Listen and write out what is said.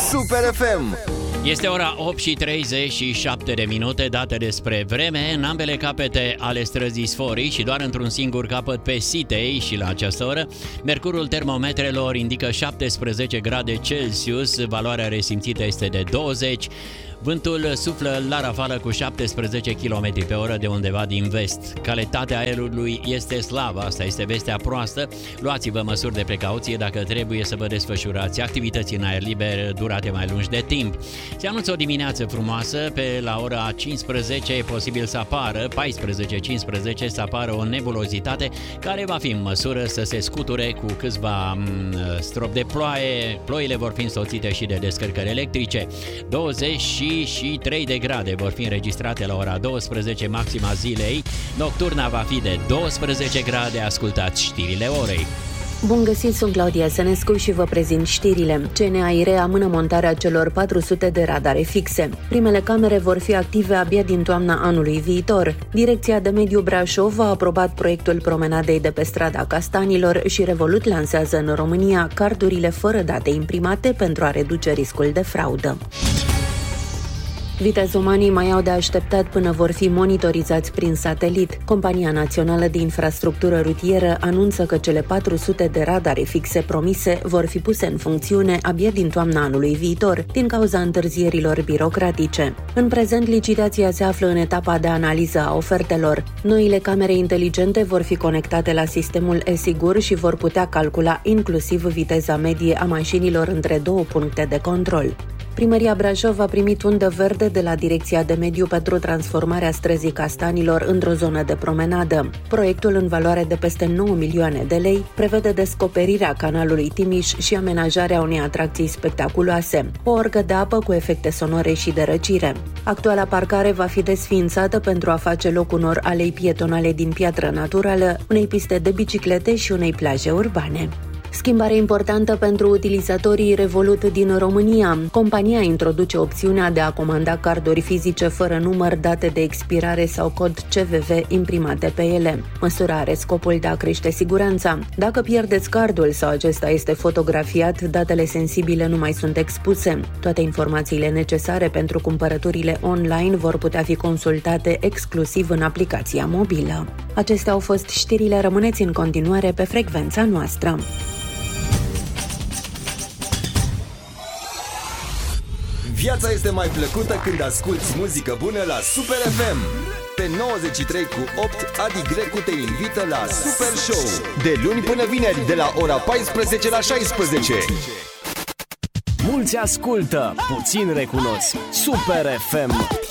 Super FM. Este ora 8:37, date despre vreme în ambele capete ale străzii Sforii și doar într-un singur capăt pe Sitei și la această oră. Mercurul termometrelor indică 17 grade Celsius, valoarea resimțită este de 20. Vântul suflă la rafală cu 17 km pe oră de undeva din vest. Calitatea aerului este slabă, asta este vestea proastă. Luați-vă măsuri de precauție dacă trebuie să vă desfășurați activități în aer liber durate mai lungi de timp. Se anunță o dimineață frumoasă, pe la ora 15 e posibil să apară, 14-15 să apară o nebulozitate care va fi în măsură să se scuture cu câțiva strop de ploaie. Ploile vor fi însoțite și de descărcări electrice. 23 de grade vor fi înregistrate la ora 12, maxima zilei. Nocturna va fi de 12 grade. Ascultați știrile orei. Bun găsit, sunt Claudia Sănescu și vă prezint știrile. CNAIR amână montarea celor 400 de radare fixe. Primele camere vor fi active abia din toamna anului viitor. Direcția de Mediu Brașov a aprobat proiectul promenadei de pe strada Castanilor și Revolut lansează în România cardurile fără date imprimate pentru a reduce riscul de fraudă. Vitezomanii mai au de așteptat până vor fi monitorizați prin satelit. Compania Națională de Infrastructură Rutieră anunță că cele 400 de radare fixe promise vor fi puse în funcțiune abia din toamna anului viitor, din cauza întârzierilor birocratice. În prezent, licitația se află în etapa de analiză a ofertelor. Noile camere inteligente vor fi conectate la sistemul e-Sigur și vor putea calcula inclusiv viteza medie a mașinilor între două puncte de control. Primăria Brașov a primit undă verde de la Direcția de Mediu pentru transformarea străzii Castanilor într-o zonă de promenadă. Proiectul, în valoare de peste 9 milioane de lei, prevede descoperirea canalului Timiș și amenajarea unei atracții spectaculoase, o orgă de apă cu efecte sonore și de răcire. Actuala parcare va fi desființată pentru a face loc unor alei pietonale din piatră naturală, unei piste de biciclete și unei plaje urbane. Schimbare importantă pentru utilizatorii Revolut din România. Compania introduce opțiunea de a comanda carduri fizice fără număr, date de expirare sau cod CVV imprimate pe ele. Măsura are scopul de a crește siguranța. Dacă pierdeți cardul sau acesta este fotografiat, datele sensibile nu mai sunt expuse. Toate informațiile necesare pentru cumpărăturile online vor putea fi consultate exclusiv în aplicația mobilă. Acestea au fost știrile, rămâneți în continuare pe frecvența noastră. Viața este mai plăcută când asculti muzică bună la Super FM. Pe 93,8 Adi Grecu te invită la Super Show. De luni până vineri, de la ora 14 la 16. Mulți ascultă, puțin recunosc. Super FM.